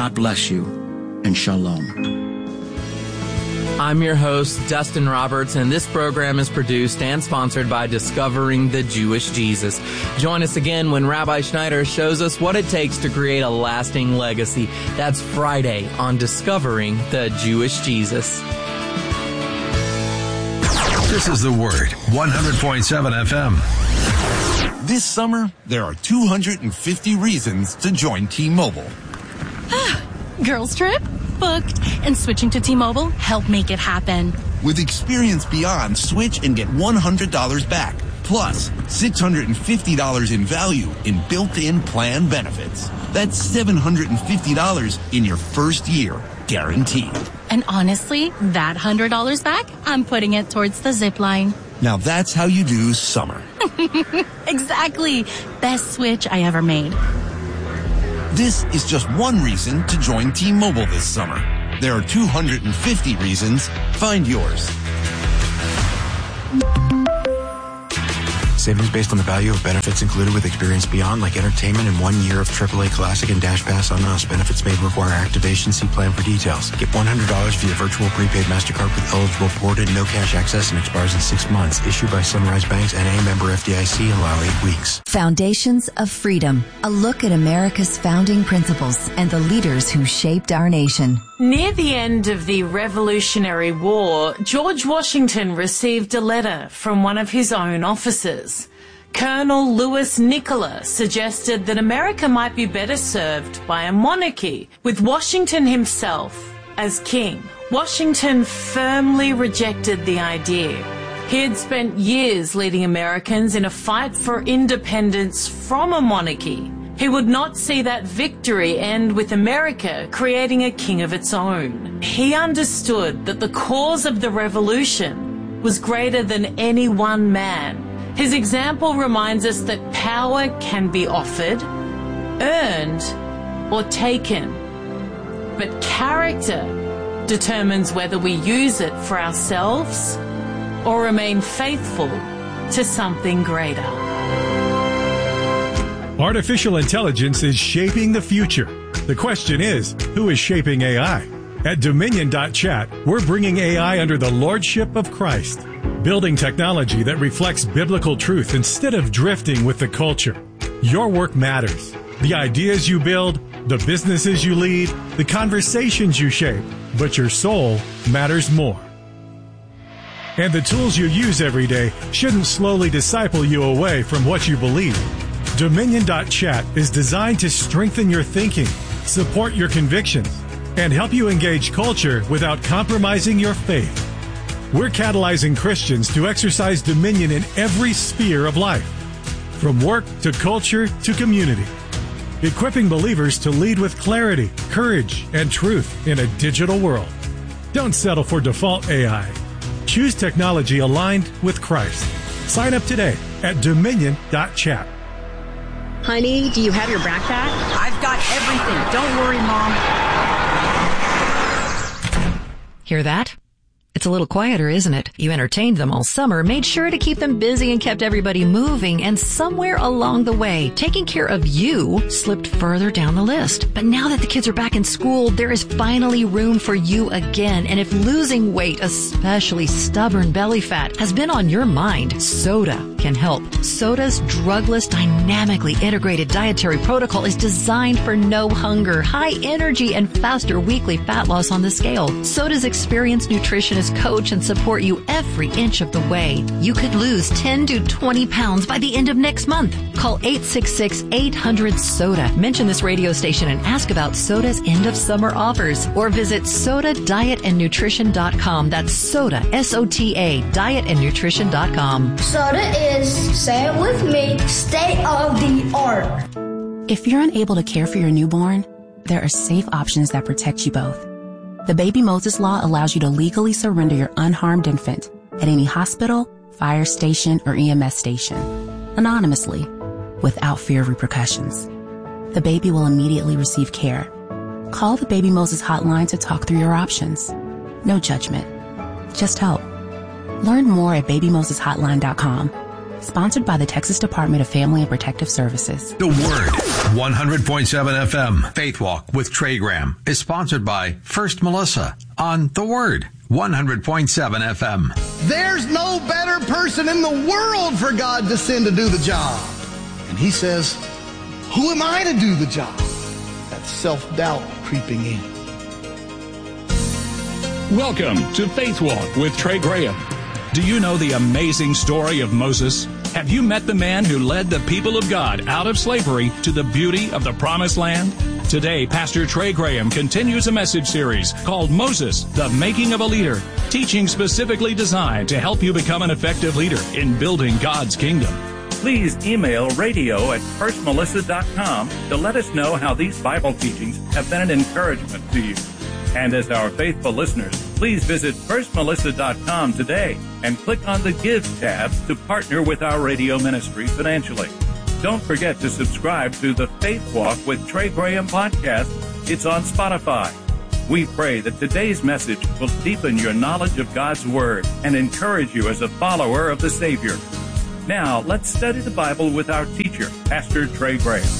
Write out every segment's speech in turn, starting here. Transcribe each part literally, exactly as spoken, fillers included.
God bless you, and shalom. I'm your host, Dustin Roberts, and this program is produced and sponsored by Discovering the Jewish Jesus. Join us again when Rabbi Schneider shows us what it takes to create a lasting legacy. That's Friday on Discovering the Jewish Jesus. This is The Word, one hundred point seven F M. This summer, there are two hundred fifty reasons to join T-Mobile. Girls trip? Booked. And switching to T-Mobile helped make it happen. With Experience Beyond, switch and get one hundred dollars back. Plus, six hundred fifty dollars in value in built-in plan benefits. That's seven hundred fifty dollars in your first year, guaranteed. And honestly, that one hundred dollars back, I'm putting it towards the zip line. Now that's how you do summer. Exactly. Best switch I ever made. This is just one reason to join T-Mobile this summer. There are two hundred fifty reasons. Find yours. Savings based on the value of benefits included with Experience Beyond, like entertainment and one year of triple A Classic and Dash Pass on us. Benefits may require activation. See plan for details. Get one hundred dollars via virtual prepaid MasterCard with eligible ported, no cash access, and expires in six months. Issued by Sunrise Banks and a member F D I C. Allow eight weeks. Foundations of Freedom. A look at America's founding principles and the leaders who shaped our nation. Near the end of the Revolutionary War, George Washington received a letter from one of his own officers. Colonel Louis Nicola suggested that America might be better served by a monarchy, with Washington himself as king. Washington firmly rejected the idea. He had spent years leading Americans in a fight for independence from a monarchy. He would not see that victory end with America creating a king of its own. He understood that the cause of the revolution was greater than any one man. His example reminds us that power can be offered, earned, or taken. But character determines whether we use it for ourselves or remain faithful to something greater. Artificial intelligence is shaping the future. The question is, who is shaping A I? At Dominion dot chat, we're bringing A I under the lordship of Christ, building technology that reflects biblical truth instead of drifting with the culture. Your work matters. The ideas you build, the businesses you lead, the conversations you shape, but your soul matters more. And the tools you use every day shouldn't slowly disciple you away from what you believe. Dominion dot chat is designed to strengthen your thinking, support your convictions, and help you engage culture without compromising your faith. We're catalyzing Christians to exercise dominion in every sphere of life, from work to culture to community, equipping believers to lead with clarity, courage, and truth in a digital world. Don't settle for default A I. Choose technology aligned with Christ. Sign up today at Dominion dot chat. Honey, do you have your backpack? I've got everything. Don't worry, Mom. Hear that? It's a little quieter, isn't it? You entertained them all summer, made sure to keep them busy and kept everybody moving, and somewhere along the way, taking care of you slipped further down the list. But now that the kids are back in school, there is finally room for you again. And if losing weight, especially stubborn belly fat, has been on your mind, Soda can help. Soda's drugless, dynamically integrated dietary protocol is designed for no hunger, high energy, and faster weekly fat loss on the scale. Soda's experienced nutritionist coach and support you every inch of the way. You could lose ten to twenty pounds by the end of next month. Call eight six six, eight hundred, SODA. Mention this radio station and ask about Soda's end of summer offers, or visit soda diet and nutrition dot com. That's Soda, S O T A, diet and nutrition dot com. Soda is, say it with me, state of the art. If you're unable to care for your newborn, there are safe options that protect you both. The Baby Moses Law allows you to legally surrender your unharmed infant at any hospital, fire station, or E M S station, anonymously, without fear of repercussions. The baby will immediately receive care. Call the Baby Moses hotline to talk through your options. No judgment, just help. Learn more at baby moses hotline dot com. Sponsored by the Texas Department of Family and Protective Services. The Word, one hundred point seven F M Faith Walk with Trey Graham is sponsored by First Melissa on The Word, one hundred point seven F M. There's no better person in the world for God to send to do the job. And he says, who am I to do the job? That's self-doubt creeping in. Welcome to Faith Walk with Trey Graham. Do you know the amazing story of Moses? Have you met the man who led the people of God out of slavery to the beauty of the Promised Land? Today, Pastor Trey Graham continues a message series called Moses, the Making of a Leader, teaching specifically designed to help you become an effective leader in building God's kingdom. Please email radio at first melissa dot com to let us know how these Bible teachings have been an encouragement to you. And as our faithful listeners, please visit first melissa dot com today and click on the Give tab to partner with our radio ministry financially. Don't forget to subscribe to the Faith Walk with Trey Graham podcast. It's on Spotify. We pray that today's message will deepen your knowledge of God's Word and encourage you as a follower of the Savior. Now, let's study the Bible with our teacher, Pastor Trey Graham.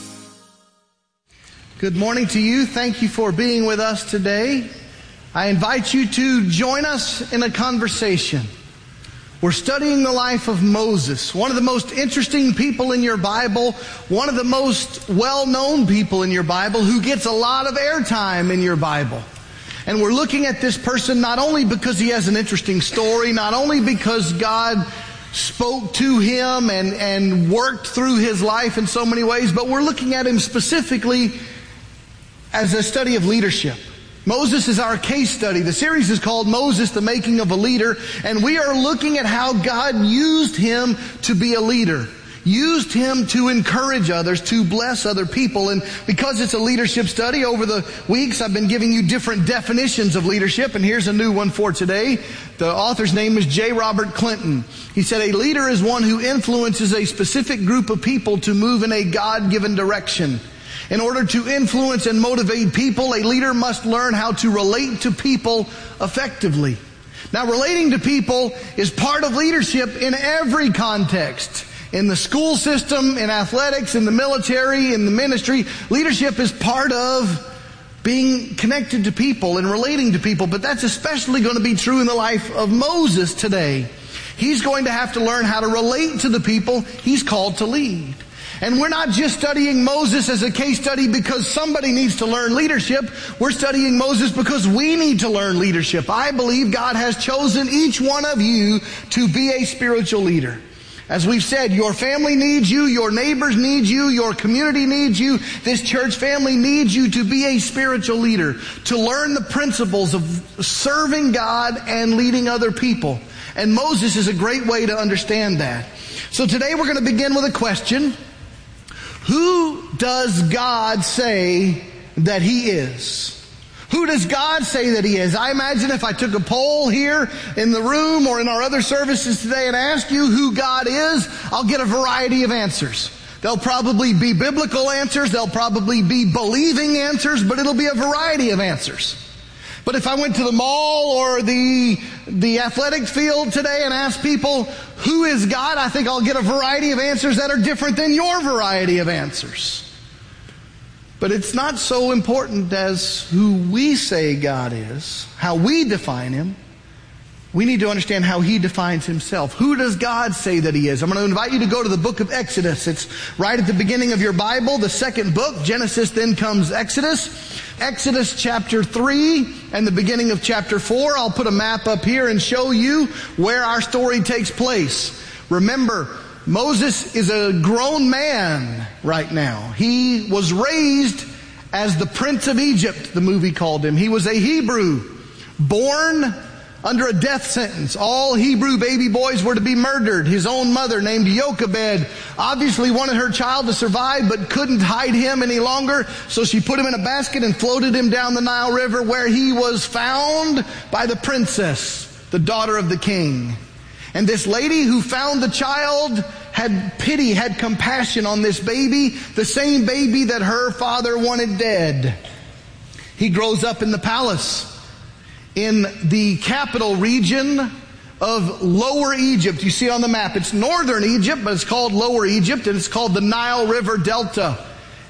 Good morning to you. Thank you for being with us today. I invite you to join us in a conversation. We're studying the life of Moses, one of the most interesting people in your Bible, one of the most well-known people in your Bible who gets a lot of airtime in your Bible. And we're looking at this person not only because he has an interesting story, not only because God spoke to him and, and worked through his life in so many ways, but we're looking at him specifically as a study of leadership. Moses is our case study. The series is called Moses, the Making of a Leader, and we are looking at how God used him to be a leader, used him to encourage others, to bless other people. And because it's a leadership study, over the weeks I've been giving you different definitions of leadership, and here's a new one for today. The author's name is J. Robert Clinton. He said, a leader is one who influences a specific group of people to move in a God-given direction. In order to influence and motivate people, a leader must learn how to relate to people effectively. Now, relating to people is part of leadership in every context. In the school system, in athletics, in the military, in the ministry, leadership is part of being connected to people and relating to people. But that's especially going to be true in the life of Moses today. He's going to have to learn how to relate to the people he's called to lead. And we're not just studying Moses as a case study because somebody needs to learn leadership. We're studying Moses because we need to learn leadership. I believe God has chosen each one of you to be a spiritual leader. As we've said, your family needs you, your neighbors need you, your community needs you, this church family needs you to be a spiritual leader, to learn the principles of serving God and leading other people. And Moses is a great way to understand that. So today we're going to begin with a question. Who does God say that He is? Who does God say that He is? I imagine if I took a poll here in the room or in our other services today and asked you who God is, I'll get a variety of answers. There'll probably be biblical answers, there'll probably be believing answers, but it'll be a variety of answers. But if I went to the mall or the the athletic field today and asked people, who is God? I think I'll get a variety of answers that are different than your variety of answers. But it's not so important as who we say God is, how we define Him. We need to understand how He defines Himself. Who does God say that He is? I'm going to invite you to go to the book of Exodus. It's right at the beginning of your Bible, the second book. Genesis, then comes Exodus. Exodus chapter three and the beginning of chapter four. I'll put a map up here and show you where our story takes place. Remember, Moses is a grown man right now. He was raised as the Prince of Egypt, the movie called him. He was a Hebrew, born under a death sentence. All Hebrew baby boys were to be murdered. His own mother, named Jochebed, obviously wanted her child to survive but couldn't hide him any longer, so she put him in a basket and floated him down the Nile River, where he was found by the princess, the daughter of the king. And this lady who found the child had pity, had compassion on this baby, the same baby that her father wanted dead. He grows up in the palace in the capital region of Lower Egypt. You see on the map, it's northern Egypt, but it's called Lower Egypt, and it's called the Nile River Delta.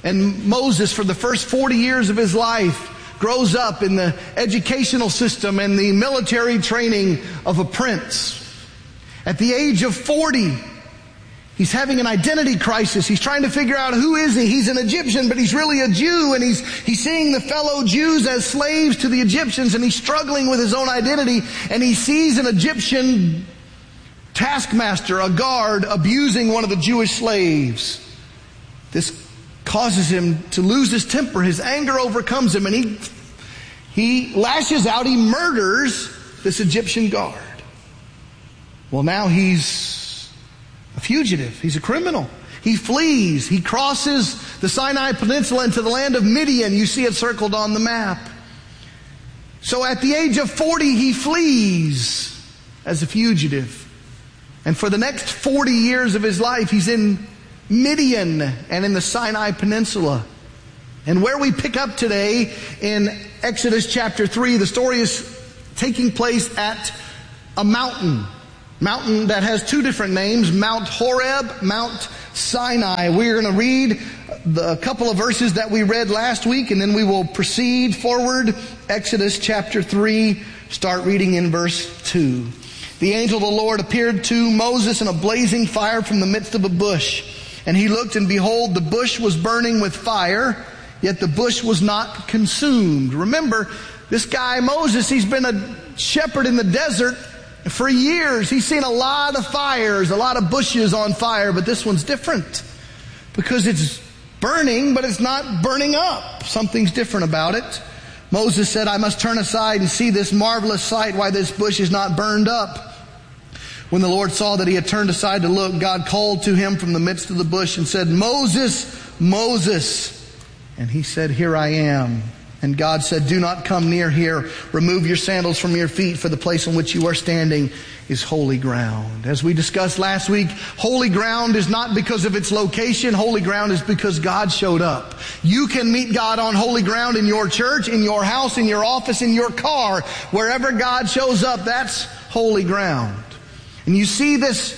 And Moses, for the first forty years of his life, grows up in the educational system and the military training of a prince. At the age of forty, he's having an identity crisis. He's trying to figure out who is he. He's an Egyptian, but he's really a Jew, and he's he's seeing the fellow Jews as slaves to the Egyptians, and he's struggling with his own identity, and he sees an Egyptian taskmaster, a guard, abusing one of the Jewish slaves. This causes him to lose his temper. His anger overcomes him, and he he lashes out. He murders this Egyptian guard. Well, now he's a fugitive. He's a criminal. He flees. He crosses the Sinai Peninsula into the land of Midian. You see it circled on the map. So at the age of forty, he flees as a fugitive. And for the next forty years of his life, he's in Midian and in the Sinai Peninsula. And where we pick up today in Exodus chapter three, the story is taking place at a mountain. Mountain that has two different names, Mount Horeb, Mount Sinai. We're going to read the couple of verses that we read last week, and then we will proceed forward. Exodus chapter three, start reading in verse two. The angel of the Lord appeared to Moses in a blazing fire from the midst of a bush. And he looked, and behold, the bush was burning with fire, yet the bush was not consumed. Remember, this guy Moses, he's been a shepherd in the desert for years. He's seen a lot of fires, a lot of bushes on fire, but this one's different because it's burning, but it's not burning up. Something's different about it. Moses said, I must turn aside and see this marvelous sight, why this bush is not burned up. When the Lord saw that he had turned aside to look, God called to him from the midst of the bush and said, Moses, Moses. And he said, here I am. And God said, do not come near here. Remove your sandals from your feet, for the place on which you are standing is holy ground. As we discussed last week, holy ground is not because of its location. Holy ground is because God showed up. You can meet God on holy ground in your church, in your house, in your office, in your car. Wherever God shows up, that's holy ground. And you see this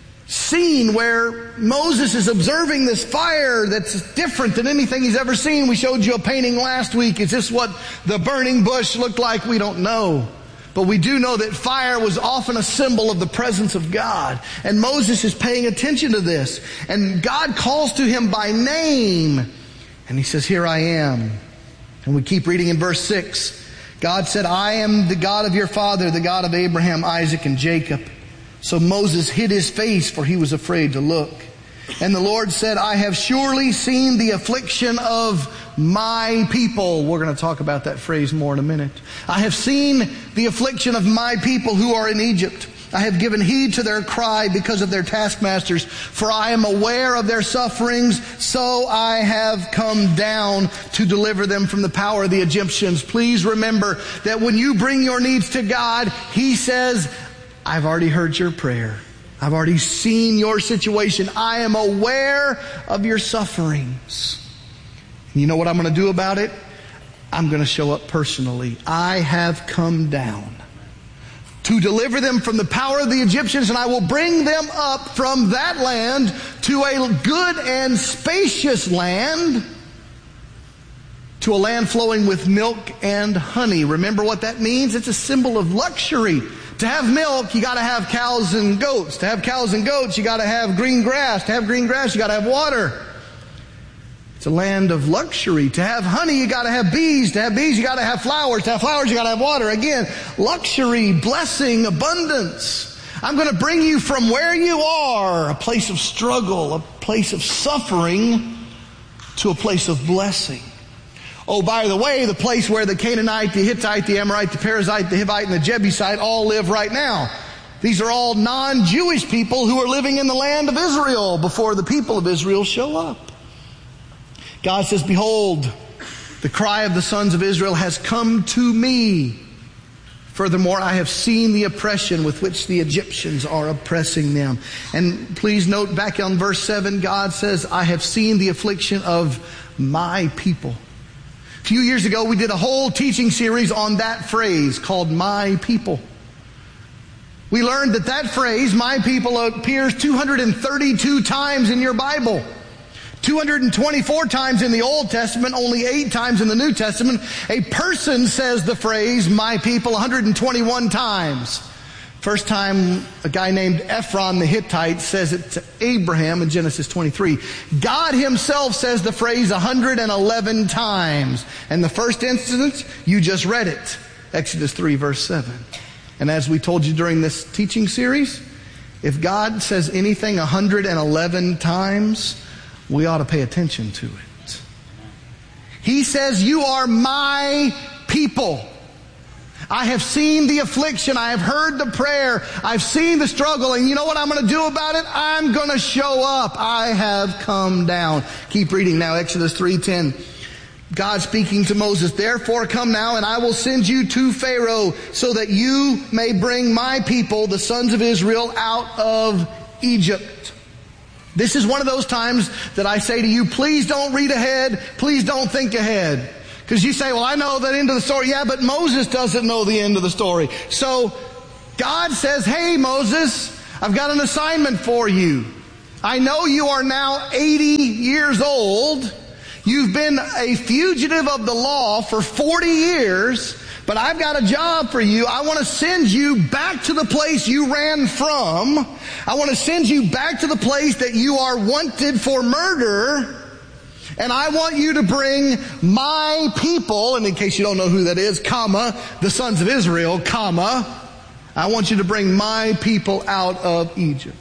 scene where Moses is observing this fire that's different than anything he's ever seen. We showed you a painting last week. Is this what the burning bush looked like? We don't know. But we do know that fire was often a symbol of the presence of God. And Moses is paying attention to this. And God calls to him by name. And he says, here I am. And we keep reading in verse six. God said, I am the God of your father, the God of Abraham, Isaac, and Jacob. So Moses hid his face, for he was afraid to look. And the Lord said, I have surely seen the affliction of my people. We're going to talk about that phrase more in a minute. I have seen the affliction of my people who are in Egypt. I have given heed to their cry because of their taskmasters, for I am aware of their sufferings, so I have come down to deliver them from the power of the Egyptians. Please remember that when you bring your needs to God, He says, I've already heard your prayer. I've already seen your situation. I am aware of your sufferings. And you know what I'm going to do about it? I'm going to show up personally. I have come down to deliver them from the power of the Egyptians, and I will bring them up from that land to a good and spacious land, to a land flowing with milk and honey. Remember what that means? It's a symbol of luxury. To have milk, you got to have cows and goats. To have cows and goats, you got to have green grass. To have green grass, you got to have water. It's a land of luxury. To have honey, you got to have bees. To have bees, you got to have flowers. To have flowers, you got to have water. Again, luxury, blessing, abundance. I'm going to bring you from where you are, a place of struggle, a place of suffering, to a place of blessing. Oh, by the way, the place where the Canaanite, the Hittite, the Amorite, the Perizzite, the Hivite, and the Jebusite all live right now. These are all non-Jewish people who are living in the land of Israel before the people of Israel show up. God says, behold, the cry of the sons of Israel has come to me. Furthermore, I have seen the oppression with which the Egyptians are oppressing them. And please note back on verse seven, God says, I have seen the affliction of my people. A few years ago, we did a whole teaching series on that phrase called my people. We learned that that phrase, my people, appears two hundred thirty-two times in your Bible. two hundred twenty-four times in the Old Testament, only eight times in the New Testament. A person says the phrase, my people, one hundred twenty-one times. First time a guy named Ephron the Hittite says it to Abraham in Genesis twenty-three. God himself says the phrase one hundred eleven times. And the first instance, you just read it. Exodus three, verse seven. And as we told you during this teaching series, if God says anything one hundred eleven times, we ought to pay attention to it. He says, you are my people. I have seen the affliction. I have heard the prayer. I've seen the struggle. And you know what I'm going to do about it? I'm going to show up. I have come down. Keep reading now, Exodus three ten. God speaking to Moses, therefore come now and I will send you to Pharaoh so that you may bring my people, the sons of Israel, out of Egypt. This is one of those times that I say to you, please don't read ahead. Please don't think ahead. Because you say, well, I know the end of the story. Yeah, but Moses doesn't know the end of the story. So God says, hey, Moses, I've got an assignment for you. I know you are now eighty years old. You've been a fugitive of the law for forty years, but I've got a job for you. I want to send you back to the place you ran from. I want to send you back to the place that you are wanted for murder. And I want you to bring my people, and in case you don't know who that is, comma, the sons of Israel, comma, I want you to bring my people out of Egypt.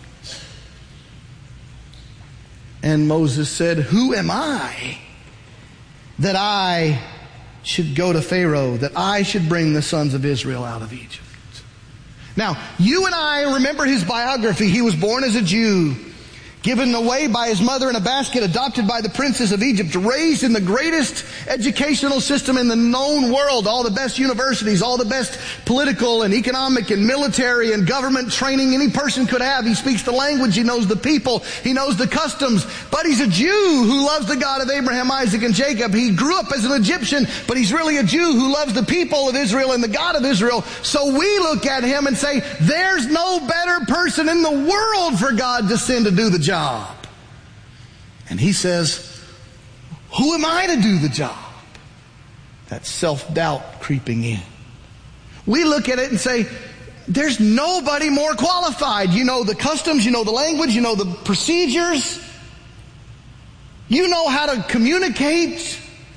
And Moses said, who am I that I should go to Pharaoh, that I should bring the sons of Israel out of Egypt? Now, you and I remember his biography. He was born as a Jew, given away by his mother in a basket, adopted by the princes of Egypt, raised in the greatest educational system in the known world, all the best universities, all the best political and economic and military and government training any person could have. He speaks the language, he knows the people, he knows the customs, but he's a Jew who loves the God of Abraham, Isaac, and Jacob. He grew up as an Egyptian, but he's really a Jew who loves the people of Israel and the God of Israel. So we look at him and say, there's no better person in the world for God to send to do the job. Job. And he says, who am I to do the job? That self-doubt creeping in. We look at it and say, there's nobody more qualified. You know the customs, you know the language, you know the procedures. You know how to communicate.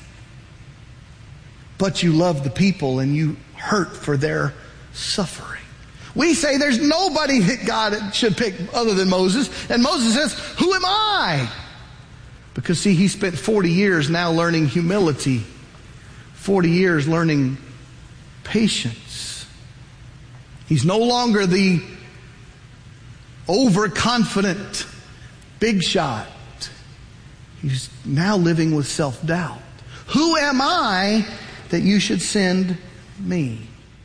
But you love the people and you hurt for their suffering. We say there's nobody that God should pick other than Moses. And Moses says, who am I? Because see, he spent forty years now learning humility. forty years learning patience. He's no longer the overconfident big shot. He's now living with self-doubt. Who am I that you should send me?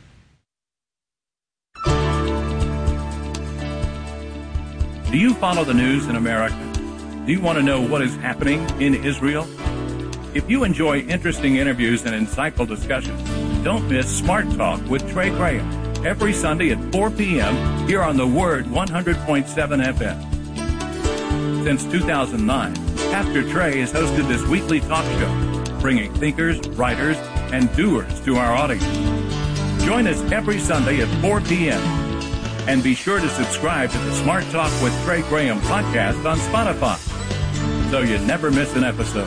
Do you follow the news in America? Do you want to know what is happening in Israel? If you enjoy interesting interviews and insightful discussions, don't miss Smart Talk with Trey Graham every Sunday at four p.m. here on The Word one hundred point seven F M. Since two thousand nine, Pastor Trey has hosted this weekly talk show, bringing thinkers, writers, and doers to our audience. Join us every Sunday at four p.m. And be sure to subscribe to the Smart Talk with Trey Graham podcast on Spotify, so you never miss an episode.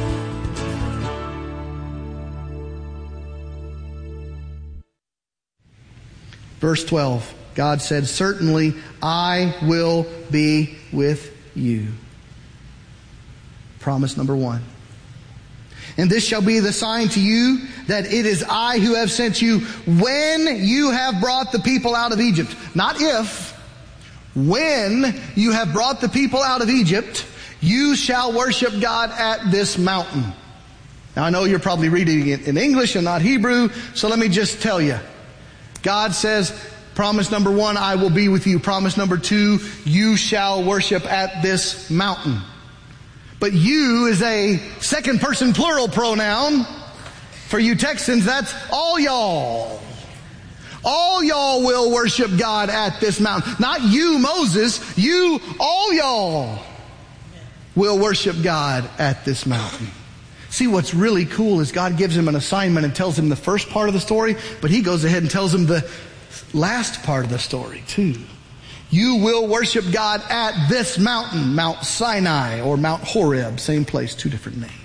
Verse twelve, God said, certainly I will be with you. Promise number one. And this shall be the sign to you that it is I who have sent you when you have brought the people out of Egypt. Not if. When you have brought the people out of Egypt, you shall worship God at this mountain. Now I know you're probably reading it in English and not Hebrew, so let me just tell you. God says, promise number one, I will be with you. Promise number two, you shall worship at this mountain. But you is a second person plural pronoun. For you Texans, that's all y'all. All y'all will worship God at this mountain. Not you, Moses. You, all y'all. will worship God at this mountain. See, what's really cool is God gives him an assignment and tells him the first part of the story, but he goes ahead and tells him the last part of the story too. You will worship God at this mountain, Mount Sinai or Mount Horeb, same place, two different names.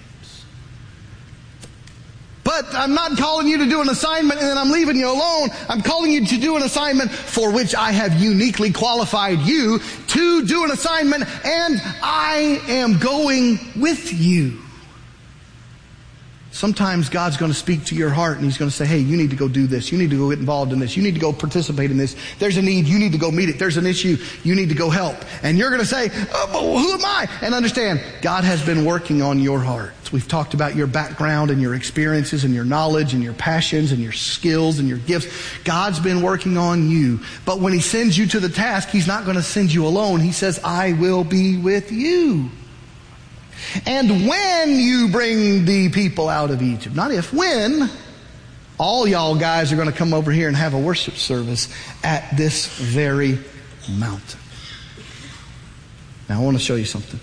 But I'm not calling you to do an assignment and then I'm leaving you alone. I'm calling you to do an assignment for which I have uniquely qualified you to do an assignment, and I am going with you. Sometimes God's going to speak to your heart and he's going to say, hey, you need to go do this. You need to go get involved in this. You need to go participate in this. There's a need. You need to go meet it. There's an issue. You need to go help. And you're going to say, oh, who am I? And understand, God has been working on your heart. We've talked about your background and your experiences and your knowledge and your passions and your skills and your gifts. God's been working on you. But when he sends you to the task, he's not going to send you alone. He says, I will be with you. And when you bring the people out of Egypt, not if, when, all y'all guys are going to come over here and have a worship service at this very mountain. Now I want to show you something.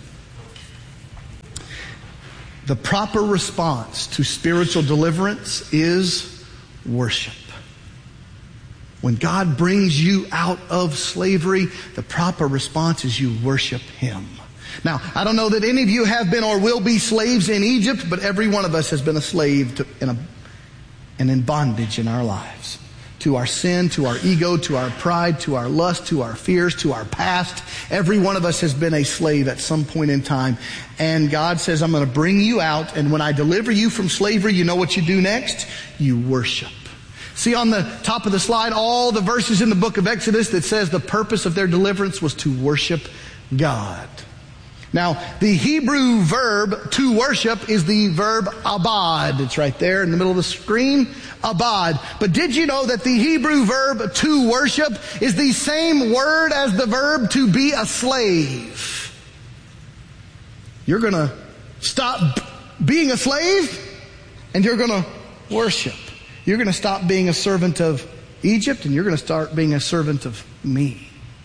The proper response to spiritual deliverance is worship. When God brings you out of slavery, the proper response is you worship him. Now, I don't know that any of you have been or will be slaves in Egypt, but every one of us has been a slave to, in a, and in bondage in our lives. To our sin, to our ego, to our pride, to our lust, to our fears, to our past. Every one of us has been a slave at some point in time. And God says, I'm going to bring you out, and when I deliver you from slavery, you know what you do next? You worship. See on the top of the slide, all the verses in the book of Exodus that says the purpose of their deliverance was to worship God. Now, the Hebrew verb to worship is the verb abad. It's right there in the middle of the screen, abad. But did you know that the Hebrew verb to worship is the same word as the verb to be a slave? You're going to stop being a slave and you're going to worship. You're going to stop being a servant of Egypt and you're going to start being a servant of me.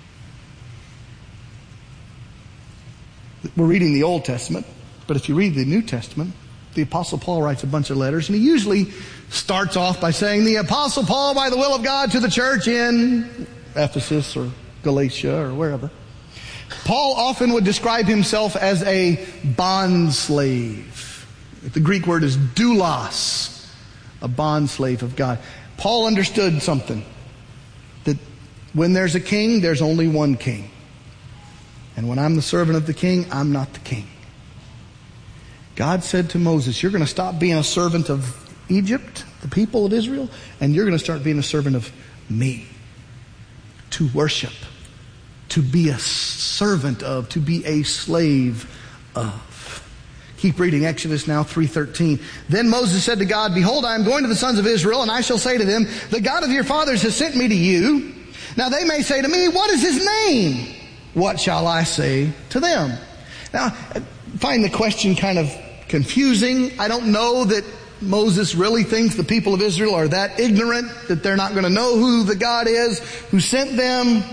We're reading the Old Testament, but if you read the New Testament, the Apostle Paul writes a bunch of letters, and he usually starts off by saying, the Apostle Paul, by the will of God, to the church in Ephesus or Galatia or wherever. Paul often would describe himself as a bondslave. The Greek word is doulos, a bondslave of God. Paul understood something, that when there's a king, there's only one king. And when I'm the servant of the king, I'm not the king. God said to Moses, you're going to stop being a servant of Egypt, the people of Israel, and you're going to start being a servant of me. To worship, to be a servant of, to be a slave of. Keep reading Exodus now, three thirteen. Then Moses said to God, behold, I am going to the sons of Israel, and I shall say to them, the God of your fathers has sent me to you. Now they may say to me, what is his name? What shall I say to them? Now, I find the question kind of confusing. I don't know that Moses really thinks the people of Israel are that ignorant that they're not going to know who the God is who sent them.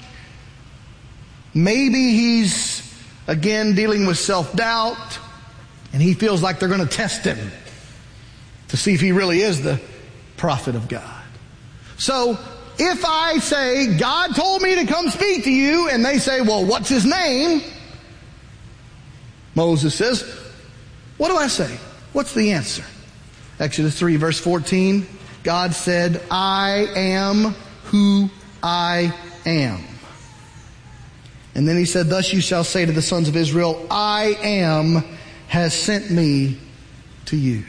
Maybe he's, again, dealing with self-doubt, and he feels like they're going to test him to see if he really is the prophet of God. So, if I say, God told me to come speak to you, and they say, well, what's his name? Moses says, what do I say? What's the answer? Exodus three, verse fourteen, God said, I am who I am. And then he said, thus you shall say to the sons of Israel, I am has sent me to you.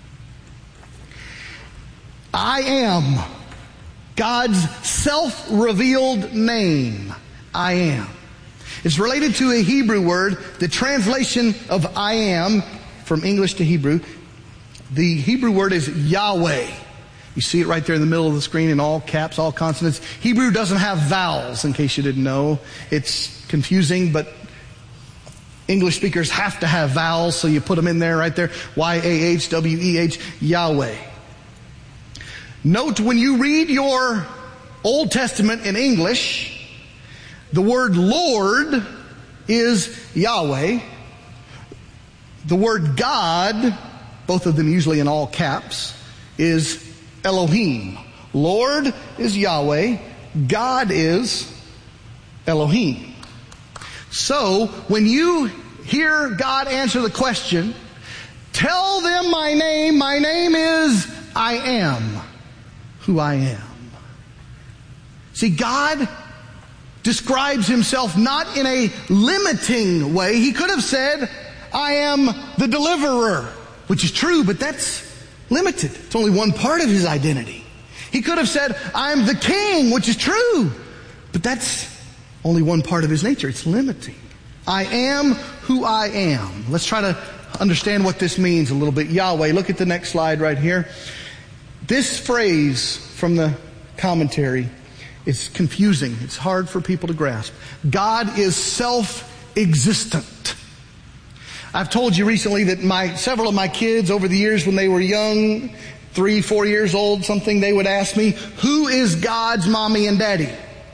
I am. God's self-revealed name, I am. It's related to a Hebrew word. The translation of I am from English to Hebrew, the Hebrew word is Yahweh. You see it right there in the middle of the screen in all caps, all consonants. Hebrew doesn't have vowels, in case you didn't know. It's confusing, but English speakers have to have vowels, so you put them in there right there. Y A H W E H, Yahweh. Note when you read your Old Testament in English, the word Lord is Yahweh, The word God, both of them usually in all caps, is Elohim. Lord is Yahweh. God is Elohim. So, when you hear God answer the question, tell them my name. My name is I am who I am. See, God describes himself not in a limiting way. He could have said, I am the deliverer, which is true, but that's limited. It's only one part of his identity. He could have said, I am the king, which is true, but that's only one part of his nature. It's limiting. I am who I am. Let's try to understand what this means a little bit. Yahweh, look at the next slide right here. This phrase from the commentary is confusing. It's hard for people to grasp. God is self-existent. I've told you recently that my several of my kids over the years when they were young, three, four years old, something, they would ask me, who is God's mommy and daddy?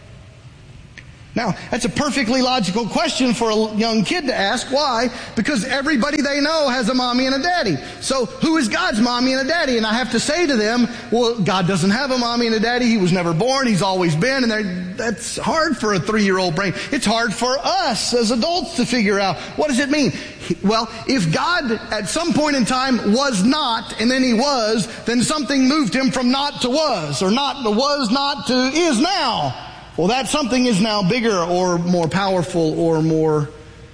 Now, that's a perfectly logical question for a young kid to ask. Why? Because everybody they know has a mommy and a daddy. So, who is God's mommy and a daddy? And I have to say to them, well, God doesn't have a mommy and a daddy. He was never born. He's always been. And that's hard for a three-year-old brain. It's hard for us as adults to figure out. What does it mean? Well, if God at some point in time was not, and then he was, then something moved him from not to was, or not to was not to is now. Well, that something is now bigger or more powerful or more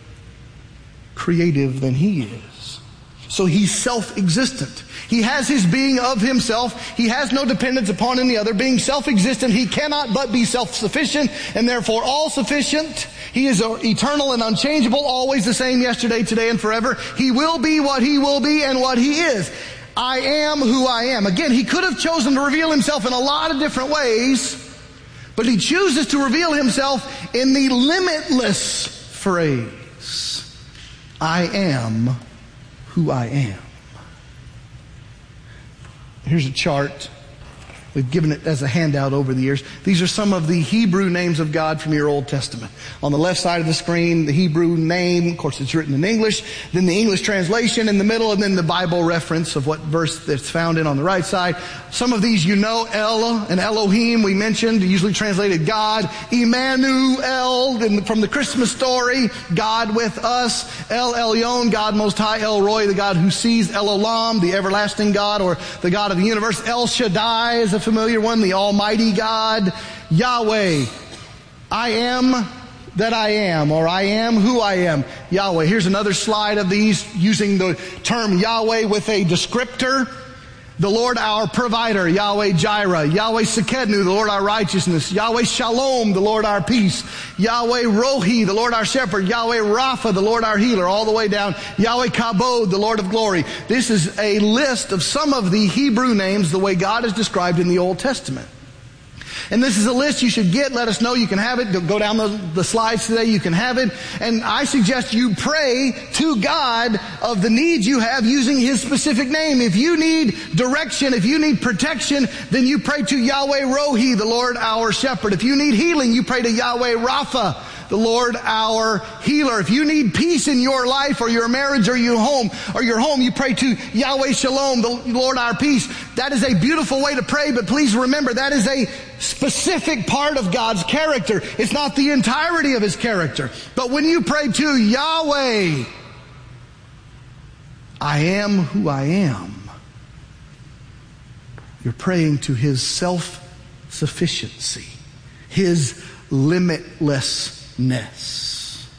creative than he is. So he's self-existent. He has his being of himself. He has no dependence upon any other. Being self-existent, he cannot but be self-sufficient and therefore all-sufficient. He is eternal and unchangeable, always the same yesterday, today, and forever. He will be what he will be and what he is. I am who I am. Again, he could have chosen to reveal himself in a lot of different ways, but he chooses to reveal himself in the limitless phrase, I am who I am. Here's a chart. We've given it as a handout over the years. These are some of the Hebrew names of God from your Old Testament. On the left side of the screen, the Hebrew name. Of course, it's written in English. Then the English translation in the middle, and then the Bible reference of what verse that's found in on the right side. Some of these you know. El and Elohim, we mentioned, usually translated God. Emmanuel, from the Christmas story, God with us. El Elyon, God Most High. El Roy, the God who sees. El Olam, the everlasting God, or the God of the universe. El Shaddai is a familiar one, the Almighty God. Yahweh, I am that I am, or I am who I am. Yahweh. Here's another slide of these using the term Yahweh with a descriptor. The Lord our provider, Yahweh Jireh. Yahweh Sekednu, the Lord our righteousness. Yahweh Shalom, the Lord our peace. Yahweh Rohi, the Lord our shepherd. Yahweh Rapha, the Lord our healer, all the way down. Yahweh Kabod, the Lord of glory. This is a list of some of the Hebrew names the way God is described in the Old Testament. And this is a list you should get. Let us know. You can have it. Go down the, the slides today. You can have it. And I suggest you pray to God of the needs you have using his specific name. If you need direction, if you need protection, then you pray to Yahweh Rohi, the Lord our shepherd. If you need healing, you pray to Yahweh Rapha, the Lord our healer. If you need peace in your life or your marriage or your home, or your home, you pray to Yahweh Shalom, the Lord our peace. That is a beautiful way to pray, but please remember that is a specific part of God's character. It's not the entirety of his character. But when you pray to Yahweh, I am who I am, you're praying to his self-sufficiency, his limitlessness.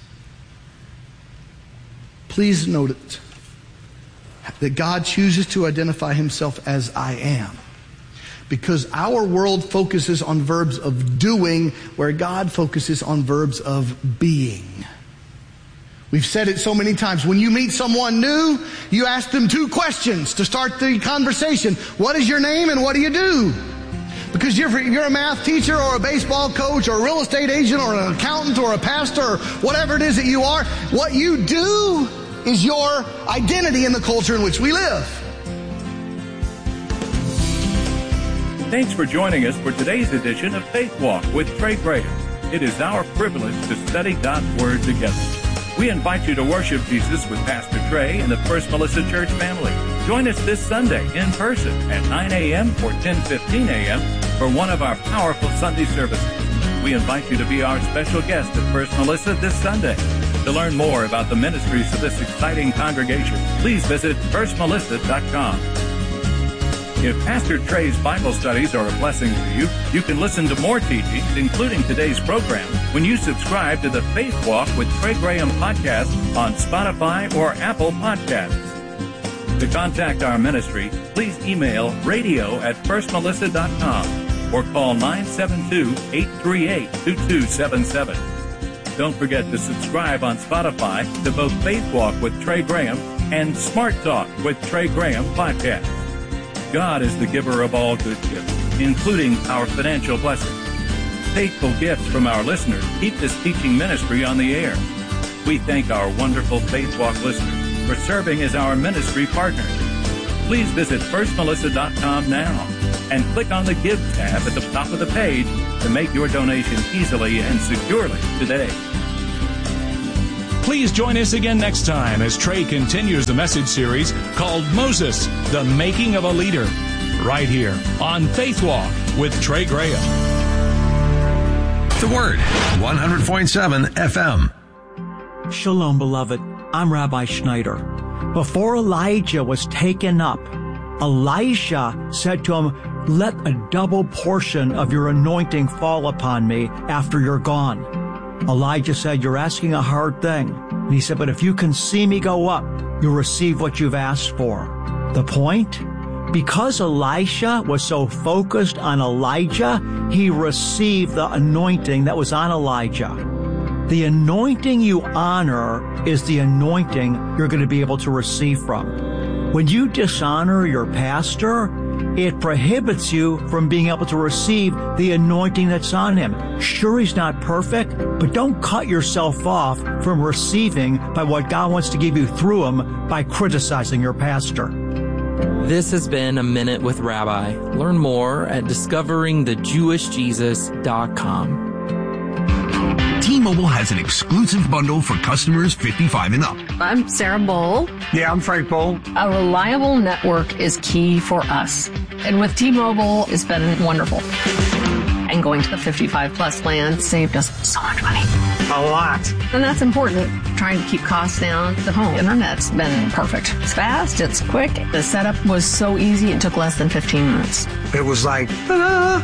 Please note it, that God chooses to identify himself as I am, because our world focuses on verbs of doing, where God focuses on verbs of being. We've said it so many times. When you meet someone new, you ask them two questions to start the conversation. What is your name and what do you do? Because you're, you're a math teacher or a baseball coach or a real estate agent or an accountant or a pastor or whatever it is that you are, what you do is your identity in the culture in which we live. Thanks for joining us for today's edition of Faith Walk with Trey Graham. It is our privilege to study God's Word together. We invite you to worship Jesus with Pastor Trey and the First Melissa Church family. Join us this Sunday in person at nine a.m. or ten fifteen a.m. for one of our powerful Sunday services. We invite you to be our special guest at First Melissa this Sunday. To learn more about the ministries of this exciting congregation, please visit first melissa dot com. If Pastor Trey's Bible studies are a blessing to you, you can listen to more teachings, including today's program, when you subscribe to the Faith Walk with Trey Graham podcast on Spotify or Apple Podcasts. To contact our ministry, please email radio at first melissa dot com or call nine seven two, eight three eight, two two seven seven. Don't forget to subscribe on Spotify to both Faith Walk with Trey Graham and Smart Talk with Trey Graham podcast. God is the giver of all good gifts, including our financial blessings. Faithful gifts from our listeners keep this teaching ministry on the air. We thank our wonderful Faith Walk listeners for serving as our ministry partners. Please visit first melissa dot com now and click on the Give tab at the top of the page to make your donation easily and securely today. Please join us again next time as Trey continues the message series called Moses, the Making of a Leader, right here on Faith Walk with Trey Graham. The Word, one hundred point seven F M. Shalom, beloved. I'm Rabbi Schneider. Before Elijah was taken up, Elisha said to him, "Let a double portion of your anointing fall upon me after you're gone." Elijah said, "You're asking a hard thing." And he said, "But if you can see me go up, you'll receive what you've asked for." The point? Because Elisha was so focused on Elijah, he received the anointing that was on Elijah. The anointing you honor is the anointing you're going to be able to receive from. When you dishonor your pastor, it prohibits you from being able to receive the anointing that's on him. Sure, he's not perfect, but don't cut yourself off from receiving by what God wants to give you through him by criticizing your pastor. This has been A Minute with Rabbi. Learn more at discovering the jewish jesus dot com. T-Mobile has an exclusive bundle for customers fifty-five and up. I'm Sarah Bowl. Yeah, I'm Frank Bowl. A reliable network is key for us. And with T-Mobile, it's been wonderful. And going to the fifty-five plus plan saved us so much money. A lot. And that's important. Trying to keep costs down. The home internet's been perfect. It's fast, it's quick. The setup was so easy, it took less than fifteen minutes. It was like, ta-da!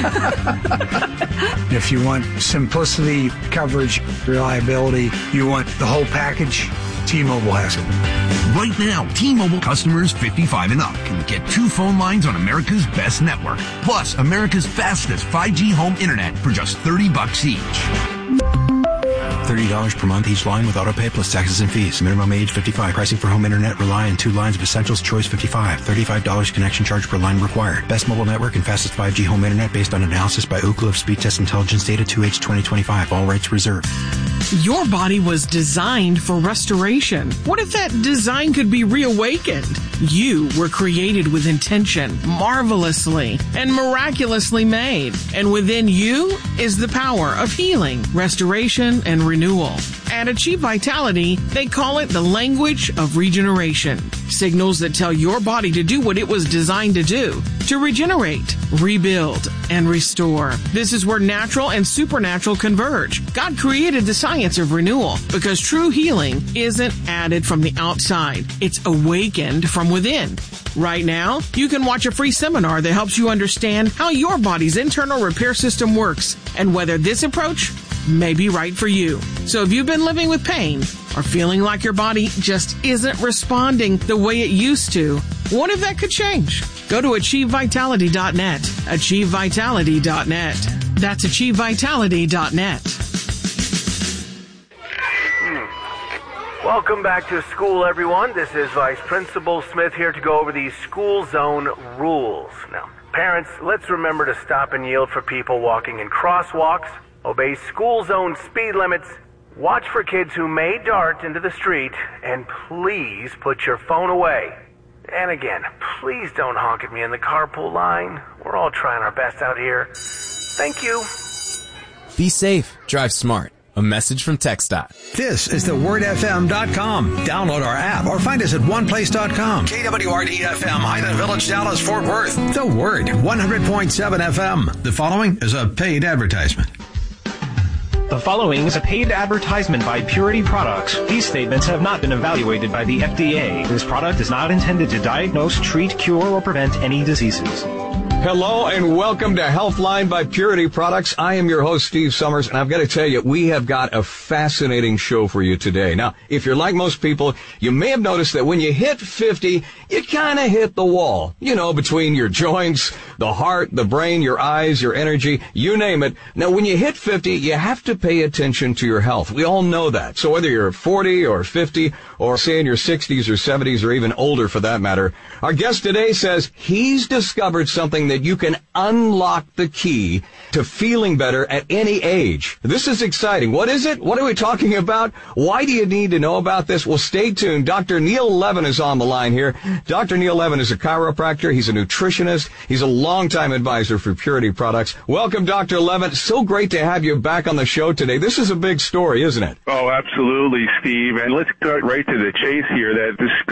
If you want simplicity, coverage, reliability, you want the whole package, T-Mobile has it. Right now, T-Mobile customers fifty-five and up can get two phone lines on America's best network, plus America's fastest five G home internet for just thirty bucks each. thirty dollars per month each line with autopay plus taxes and fees. Minimum age fifty-five. Pricing for home internet rely on two lines of Essentials Choice fifty-five. thirty-five dollars connection charge per line required. Best mobile network and fastest five G home internet based on analysis by Ookla of Speed Test Intelligence Data two H twenty twenty-five. All rights reserved. Your body was designed for restoration. What if that design could be reawakened? You were created with intention, marvelously and miraculously made. And within you is the power of healing, restoration, and renewal. At Achieve Vitality, they call it the language of regeneration. Signals that tell your body to do what it was designed to do, to regenerate, rebuild, and restore. This is where natural and supernatural converge. God created the science of renewal because true healing isn't added from the outside. It's awakened from within. Right now, you can watch a free seminar that helps you understand how your body's internal repair system works and whether this approach may be right for you. So if you've been living with pain or feeling like your body just isn't responding the way it used to, what if that could change? Go to achieve vitality dot net. achieve vitality dot net. That's achieve vitality dot net. Welcome back to school, everyone. This is Vice Principal Smith here to go over the school zone rules. Now, parents, let's remember to stop and yield for people walking in crosswalks, obey school zone speed limits, watch for kids who may dart into the street, and please put your phone away. And again, please don't honk at me in the carpool line. We're all trying our best out here. Thank you. Be safe. Drive smart. A message from TxDOT. This is the word f m dot com. Download our app or find us at one place dot com. K W R D F M, Highland Village, Dallas, Fort Worth. The Word, one hundred point seven F M. The following is a paid advertisement. The following is a paid advertisement by Purity Products. These statements have not been evaluated by the F D A. This product is not intended to diagnose, treat, cure, or prevent any diseases. Hello and welcome to Healthline by Purity Products. I am your host, Steve Summers, and I've got to tell you, we have got a fascinating show for you today. Now, if you're like most people, you may have noticed that when you hit fifty, you kind of hit the wall. You know, between your joints, the heart, the brain, your eyes, your energy, you name it. Now, when you hit fifty, you have to pay attention to your health. We all know that. So whether you're forty or fifty, or say in your sixties or seventies, or even older for that matter, our guest today says he's discovered something that you can unlock the key to feeling better at any age. This is exciting. What is it? What are we talking about? Why do you need to know about this? Well, stay tuned. Doctor Neil Levin is on the line here. Doctor Neil Levin is a chiropractor. He's a nutritionist. He's a longtime advisor for Purity Products. Welcome, Doctor Levin. So great to have you back on the show today. This is a big story, isn't it? Oh, absolutely, Steve. And let's cut right to the chase here. That this